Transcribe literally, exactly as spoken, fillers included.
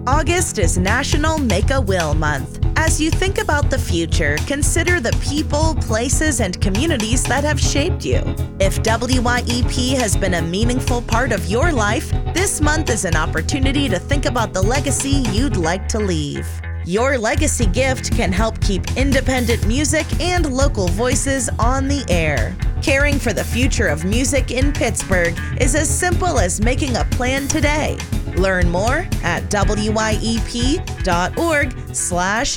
August is National Make a Will Month. As you think about the future, consider the people, places, and communities that have shaped you. If W Y E P has been a meaningful part of your life, this month is an opportunity to think about the legacy you'd like to leave. Your legacy gift can help keep independent music and local voices on the air. Caring for the future of music in Pittsburgh is as simple as making a plan today. Learn more at W Y E P dot org slash